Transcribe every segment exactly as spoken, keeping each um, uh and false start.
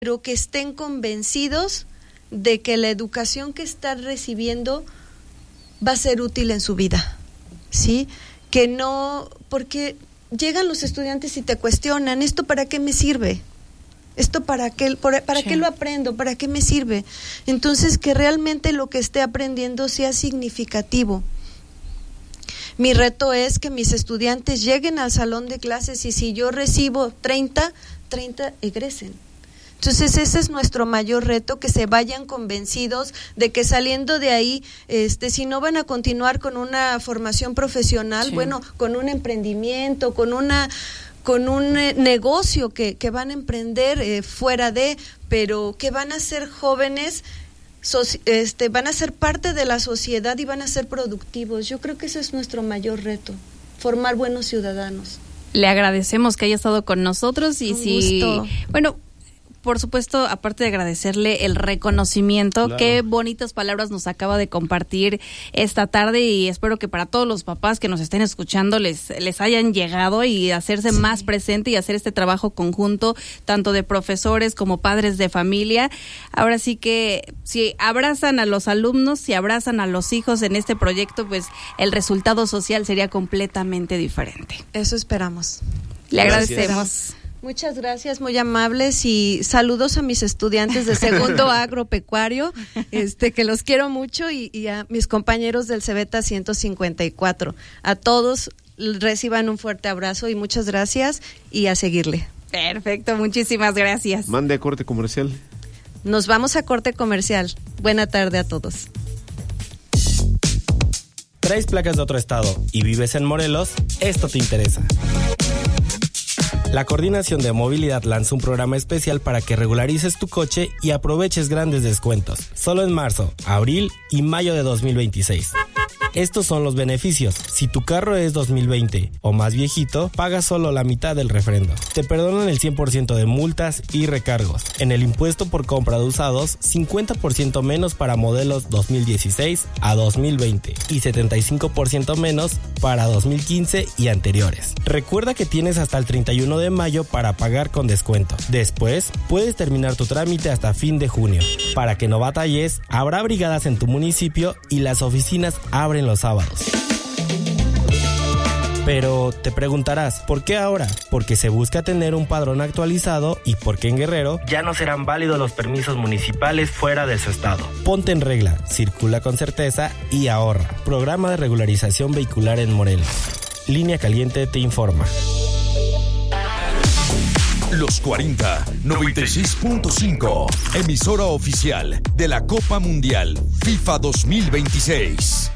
pero que estén convencidos de que la educación que están recibiendo va a ser útil en su vida, ¿sí? Que no, porque llegan los estudiantes y te cuestionan, ¿esto para qué me sirve? ¿Esto para qué, para, para sí. qué lo aprendo? ¿Para qué me sirve? Entonces, que realmente lo que esté aprendiendo sea significativo. Mi reto es que mis estudiantes lleguen al salón de clases y si yo recibo treinta, treinta egresen. Entonces ese es nuestro mayor reto, que se vayan convencidos de que saliendo de ahí, este, si no van a continuar con una formación profesional, sí. bueno, con un emprendimiento, con una, con un eh, negocio que, que van a emprender eh, fuera de, pero que van a ser jóvenes, so, este, van a ser parte de la sociedad y van a ser productivos. Yo creo que ese es nuestro mayor reto, formar buenos ciudadanos. Le agradecemos que haya estado con nosotros y un si, gusto. bueno. Por supuesto, aparte de agradecerle el reconocimiento, claro. Qué bonitas palabras nos acaba de compartir esta tarde y espero que para todos los papás que nos estén escuchando les, les hayan llegado y hacerse sí. más presente y hacer este trabajo conjunto, tanto de profesores como padres de familia. Ahora sí que si abrazan a los alumnos, si abrazan a los hijos en este proyecto, pues el resultado social sería completamente diferente. Eso esperamos. Le Gracias. agradecemos. Muchas gracias, muy amables, y saludos a mis estudiantes de segundo agropecuario, este que los quiero mucho, y, y a mis compañeros del Cebeta ciento cincuenta y cuatro. A todos reciban un fuerte abrazo y muchas gracias, y a seguirle. Perfecto, muchísimas gracias. Mande a corte comercial. Nos vamos a corte comercial. Buena tarde a todos. ¿Traes placas de otro estado y vives en Morelos? Esto te interesa. La Coordinación de Movilidad lanza un programa especial para que regularices tu coche y aproveches grandes descuentos, solo en marzo, abril y mayo de dos mil veintiséis. Estos son los beneficios. Si tu carro es dos mil veinte o más viejito, pagas solo la mitad del refrendo. Te perdonan el cien por ciento de multas y recargos. En el impuesto por compra de usados, cincuenta por ciento menos para modelos dos mil dieciséis a dos mil veinte y setenta y cinco por ciento menos para dos mil quince y anteriores. Recuerda que tienes hasta el treinta y uno de mayo para pagar con descuento. Después, puedes terminar tu trámite hasta fin de junio. Para que no batalles, habrá brigadas en tu municipio y las oficinas abren los sábados. Pero te preguntarás, ¿por qué ahora? Porque se busca tener un padrón actualizado y porque en Guerrero ya no serán válidos los permisos municipales fuera de su estado. Ponte en regla, circula con certeza y ahorra. Programa de regularización vehicular en Morelos. Línea Caliente te informa. Los cuarenta, noventa y seis punto cinco, emisora oficial de la Copa Mundial FIFA dos mil veintiséis.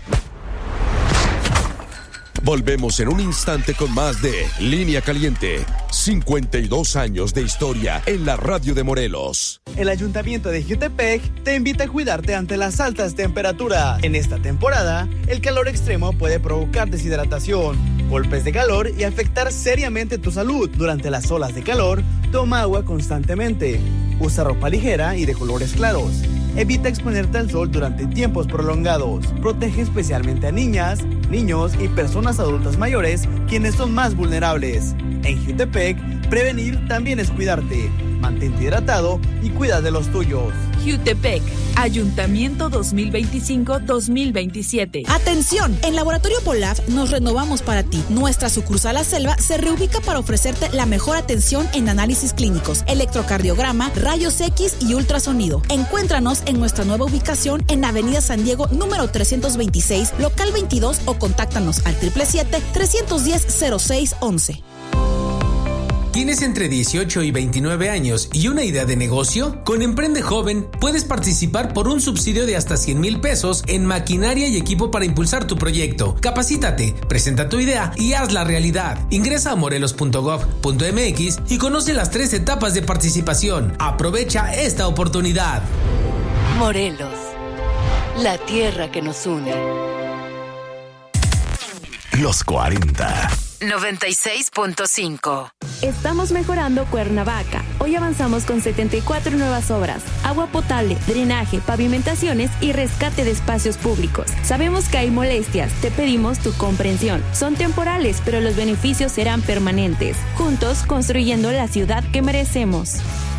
Volvemos en un instante con más de Línea Caliente. cincuenta y dos años de historia en la radio de Morelos. El Ayuntamiento de Jiutepec te invita a cuidarte ante las altas temperaturas. En esta temporada, el calor extremo puede provocar deshidratación, golpes de calor y afectar seriamente tu salud. Durante las olas de calor, toma agua constantemente. Usa ropa ligera y de colores claros. Evita exponerte al sol durante tiempos prolongados. Protege especialmente a niñas, niños y personas adultas mayores, quienes son más vulnerables. En Jiutepec, prevenir también es cuidarte. Mantente hidratado y cuida de los tuyos. Jiutepec, Ayuntamiento dos mil veinticinco dos mil veintisiete. ¡Atención! En Laboratorio Polab nos renovamos para ti. Nuestra sucursal La Selva se reubica para ofrecerte la mejor atención en análisis clínicos, electrocardiograma, rayos X y ultrasonido. Encuéntranos en nuestra nueva ubicación en Avenida San Diego, número trescientos veintiséis, local veintidós, o contáctanos al siete siete siete, tres uno cero, cero seis once. ¿Tienes entre dieciocho y veintinueve años y una idea de negocio? Con Emprende Joven puedes participar por un subsidio de hasta cien mil pesos en maquinaria y equipo para impulsar tu proyecto. Capacítate, presenta tu idea y hazla realidad. Ingresa a morelos punto gob punto m x y conoce las tres etapas de participación. Aprovecha esta oportunidad. Morelos, la tierra que nos une. Los cuarenta. noventa y seis punto cinco. Estamos mejorando Cuernavaca. Hoy avanzamos con setenta y cuatro nuevas obras: agua potable, drenaje, pavimentaciones y rescate de espacios públicos. Sabemos que hay molestias, te pedimos tu comprensión. Son temporales, pero los beneficios serán permanentes. Juntos construyendo la ciudad que merecemos.